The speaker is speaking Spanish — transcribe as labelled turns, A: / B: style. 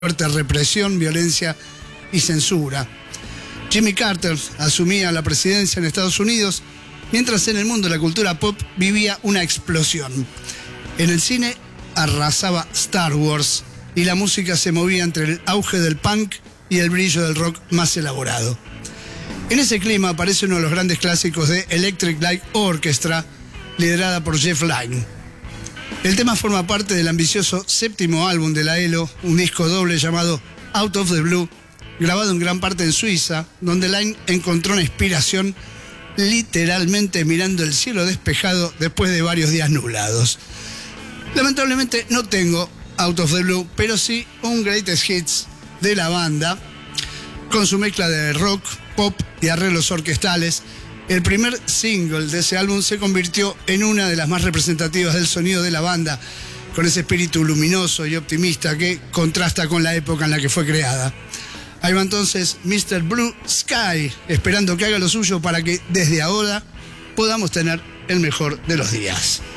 A: fuerte represión, violencia y censura. Jimmy Carter asumía la presidencia en Estados Unidos, mientras en el mundo de la cultura pop vivía una explosión. En el cine arrasaba Star Wars y la música se movía entre el auge del punk y el brillo del rock más elaborado. En ese clima aparece uno de los grandes clásicos de Electric Light Orchestra, liderada por Jeff Lynne. El tema forma parte del ambicioso séptimo álbum de la ELO, un disco doble llamado Out of the Blue, grabado en gran parte en Suiza, donde Lynne encontró una inspiración literalmente mirando el cielo despejado después de varios días nublados. Lamentablemente no tengo Out of the Blue, pero sí un Greatest Hits de la banda, con su mezcla de rock, pop y arreglos orquestales. El primer single de ese álbum se convirtió en una de las más representativas del sonido de la banda, con ese espíritu luminoso y optimista que contrasta con la época en la que fue creada. Ahí va entonces Mr. Blue Sky, esperando que haga lo suyo para que desde ahora podamos tener el mejor de los días.